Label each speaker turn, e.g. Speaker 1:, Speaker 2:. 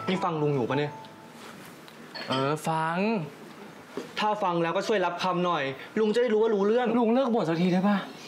Speaker 1: นี่ฟังลุงอยู่ปะเนี่ย
Speaker 2: ฟัง
Speaker 1: ถ้าฟังแล้วก็ช่วยรับคำหน่อยลุงจะได้รู้ว่ารู้เรื่อง
Speaker 2: ลุงเลิกบ่นสักทีได้ปะ